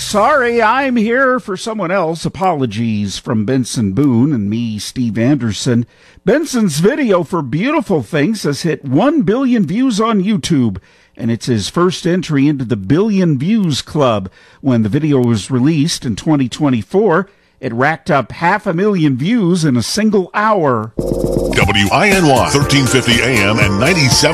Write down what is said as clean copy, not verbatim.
Sorry, I'm here for someone else. Apologies from Benson Boone and me, Steve Anderson. Benson's video for Beautiful Things has hit 1 billion views on YouTube, and it's his first entry into the Billion Views Club. When the video was released in 2024, it racked up 500,000 views in a single hour. WINY 1350 AM and 97.